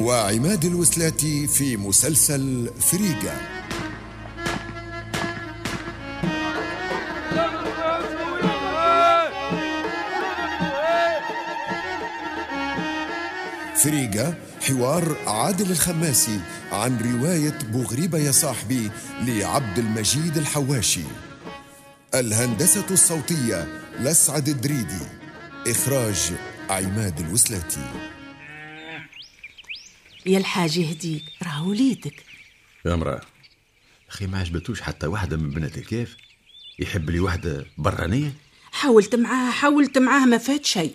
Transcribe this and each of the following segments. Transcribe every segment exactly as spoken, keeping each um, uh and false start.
وعماد الوسلاتي في مسلسل فريقة. فريقة حوار عادل الخماسي عن رواية بوغريبة يا صاحبي لعبد المجيد الحواشي. الهندسة الصوتية لسعد الدريدي. إخراج عماد الوسلاتي. يا الحاج يهديك، راه وليدك يا مراه. أخي ما عجبتوش حتى واحدة من بنات الكيف؟ يحب لي واحدة برانية؟ حاولت معاه حاولت معاه ما فات شيء.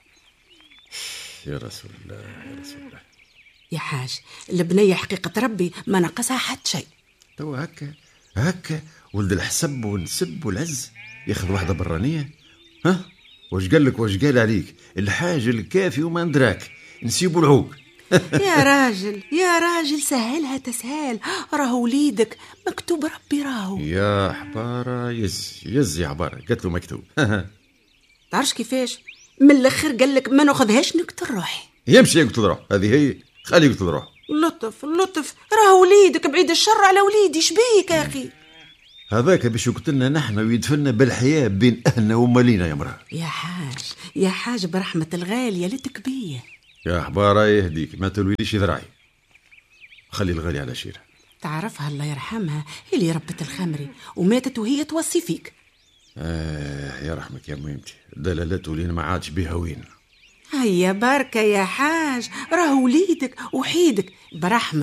يا رسول الله يا رسول الله. يا حاج البنية حقيقة ربي ما نقصها حتى شيء. تو هكا هكا ولد الحسب والنسب والعز ياخذ واحدة برانية؟ ها واش قال لك واش قال عليك الحاج الكافي وما ندراك نسيبوا العوق. يا راجل يا راجل سهلها تسهال، راهو وليدك مكتوب ربي راهو. يا حبارة يز يز يا حبارة قالت له مكتوب. تعرفش كيفاش من الاخر قال لك ما ناخذهاش نقتل روحي. يمشي يقتل روح، هذه هي خليه يقتل روح. لطف لطف راهو وليدك بعيد الشر على وليدي شبيك يا اخي. هذاك باش يقتلنا نحن ويدفننا بالحياة بين أهلنا ومالينا يا مراه. يا حاج يا حاج برحمة الغالية لتكبيه. يا حبارة يهديك ما تلويليش ذراعي، خلي الغالي على شيرة. تعرفها الله يرحمها اللي ربت الخمري وماتت وهي توصي فيك. آه يا رحمك يا ميمتي، دلالات ولين ما عادش بها وين. هيا بركة يا حاج راهو وليدك وحيدك برحمة